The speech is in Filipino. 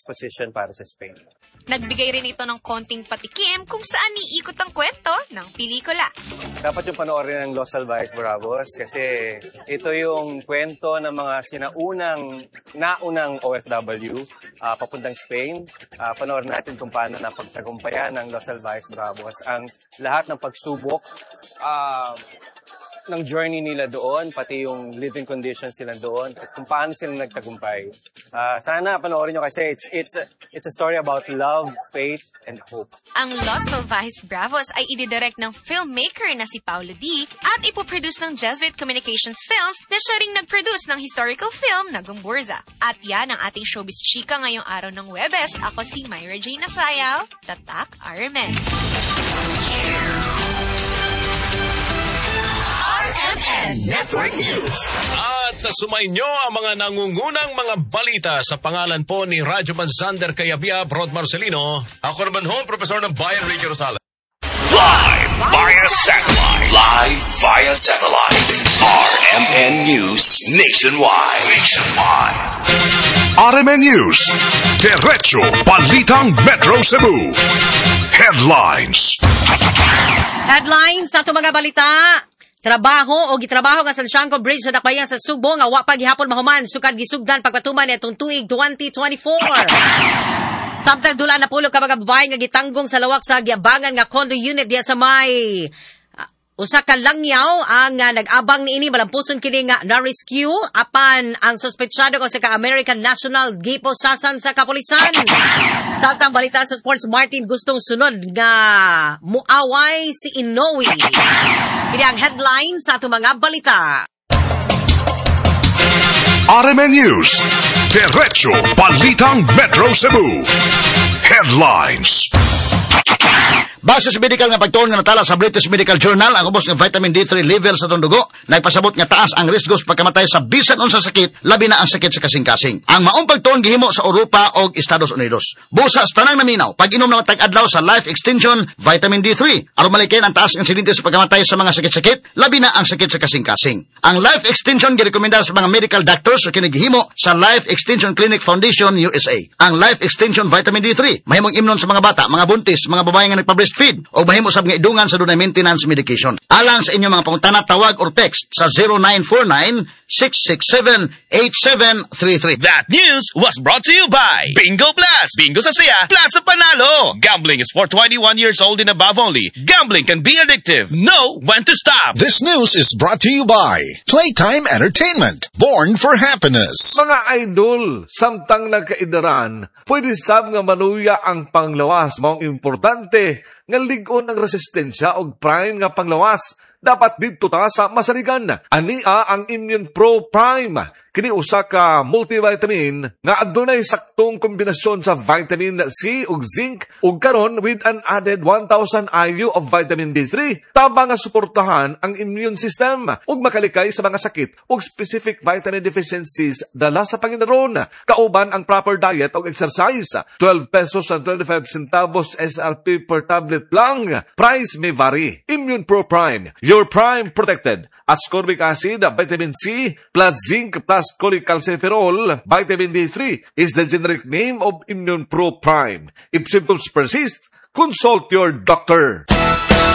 position para sa Spain. Nagbigay rin ito ng konting patikim kung saan iikot ang kwento ng pelikula. Dapat yung panoorin ng Los Salvajes Bravos kasi ito yung kwento ng mga naunang OFW papuntang Spain. Panoorin natin kung paano napagtagumpayan ng Los Salvajes Bravos ang lahat ng pagsubok ng journey nila doon, pati yung living conditions nila doon, at kung paano sila nagtagumpay. Sana panoorin nyo kasi it's a story about love, faith, and hope. Ang Los Salvajes Bravos ay ididirect ng filmmaker na si Paulo D. at ipoproduce ng Jesuit Communications Films na siya ring nag-produce ng historical film na Gumburza. At yan ang ating showbiz chika ngayong araw ng Huwebes. Ako si Myra J. Nasayaw, Tatak RMN. RMN Network News. At sumainyo ang mga nangungunang mga balita sa pangalan po ni Radyo Manzander Kayabia, Rod Marcelino. Ako naman ho, Profesor ng Bayan Ricky Rosales. Live via satellite. Live via satellite. RMN News Nationwide. RMN News. Diretso Balitang Metro Cebu. Headlines. Headlines sa itong mga balita. Gitrabaho nga sa Siangco Bridge sa Dakbayan sa Subo nga wa pa gihapon mahuman sukad gisugdan pagpatuman nitong tuig 2024. Samtang dula na pulo ka mga babae nga gitanggong sa lawak sa giabangan nga condo unit diya sa may usa ka langyaw ang nag-abang niini malampuson kini nga na-rescue apan ang suspetsyado ko sa ka-American National giposasan sa kapulisan. Samtang balita sa sports, Martin gustong sunod nga muaway si Inoue. Kini ang headline sa atong mga balita. RMN News. Diretso Balitang Metro Cebu. Headlines. Base sa medical nga pagtuon nga natala sa British Medical Journal, ang ubos ng vitamin D3 level sa itong dugo, nagpasabot nga taas ang riskos pagkamatay sa bisan unsang sakit, labi na ang sakit sa kasing-kasing. Ang maong pagtuon gihimo sa Europa o Estados Unidos. Busa sa tanang naminaw, pag-inom na tag-adlaw sa Life Extension Vitamin D3, aron malikin ang taas ng insidente sa pagkamatay sa mga sakit-sakit, labi na ang sakit sa kasing-kasing. Ang Life Extension girekomenda sa mga medical doctors sa kinigihimo sa Life Extension Clinic Foundation USA. Ang Life Extension Vitamin D3 mahimong imnon sa mga bata, mga buntis, mga babae nga nagpa-breastfeed o mahimo sa mga idungan sa dunay maintenance medication. Alang sa inyong mga pangutana, tawag or text sa 0949-667-8733. That news was brought to you by Bingo Plus. Bingo sa saya, plus sa panalo. Gambling is for 21 years old and above only. Gambling can be addictive. Know when to stop. This news is brought to you by Playtime Entertainment, born for happiness. Mga idol, samtang nagkaidaran, pwede sab nga manuya ang panglawas. Maong importante, nga ligon ang resistensya o prime nga panglawas. Dapat dito ta sa masaligan. Ania ang Immune Pro Prime. Kini usa ka multivitamin nga adunay saktong kombinasyon sa vitamin C ug zinc ug karon with an added 1,000 IU of vitamin D3 tama nga suportahan ang immune system ug makalikay sa mga sakit ug specific vitamin deficiencies dala sa panginaron. Kauban ang proper diet ug exercise. 12 pesos and 25 centavos SRP per tablet lang. Price may vary. Immune Pro Prime. Your prime protected. Ascorbic acid, vitamin C, plus zinc, plus cholecalciferol, vitamin D3 is the generic name of Immune Pro Prime. If symptoms persist, consult your doctor.